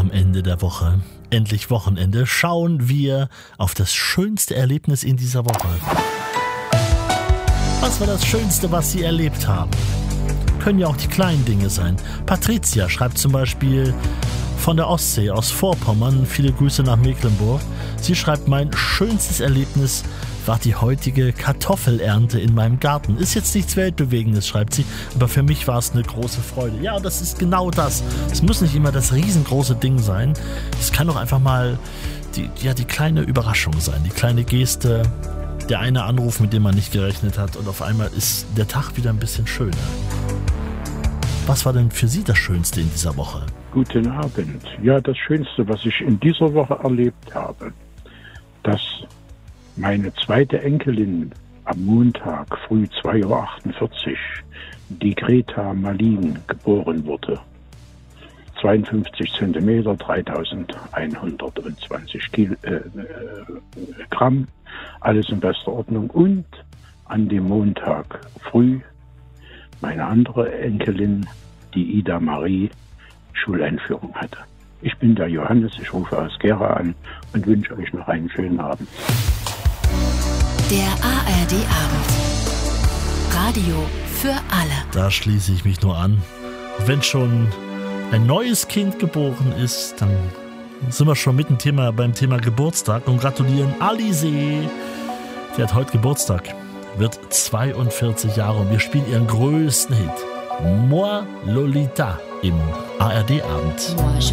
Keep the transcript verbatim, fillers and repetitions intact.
am Ende der Woche. Endlich Wochenende. Schauen wir auf das schönste Erlebnis in dieser Woche. Was war das Schönste, was Sie erlebt haben? Können ja auch die kleinen Dinge sein. Patricia schreibt zum Beispiel von der Ostsee aus Vorpommern. Viele Grüße nach Mecklenburg. Sie schreibt, mein schönstes Erlebnis war die heutige Kartoffelernte in meinem Garten. Ist jetzt nichts Weltbewegendes, schreibt sie, aber für mich war es eine große Freude. Ja, das ist genau das. Es muss nicht immer das riesengroße Ding sein. Es kann doch einfach mal die, ja, die kleine Überraschung sein, die kleine Geste, der eine Anruf, mit dem man nicht gerechnet hat, und auf einmal ist der Tag wieder ein bisschen schöner. Was war denn für Sie das Schönste in dieser Woche? Guten Abend. Ja, das Schönste, was ich in dieser Woche erlebt habe, dass meine zweite Enkelin am Montag früh zwei Uhr achtundvierzig, die Greta Malin, geboren wurde. zweiundfünfzig Zentimeter, dreitausendeinhundertzwanzig Kilo, äh, äh, Gramm, alles in bester Ordnung. Und an dem Montag früh meine andere Enkelin, die Ida Marie, Schuleinführung hatte. Ich bin der Johannes, ich rufe aus Gera an und wünsche euch noch einen schönen Abend. Der A R D-Abend. Radio für alle. Da schließe ich mich nur an. Wenn schon ein neues Kind geboren ist, dann sind wir schon mit dem Thema, beim Thema Geburtstag und gratulieren Alice. Die hat heute Geburtstag, wird zweiundvierzig Jahre und wir spielen ihren größten Hit. Moi Lolita im A R D-Abend.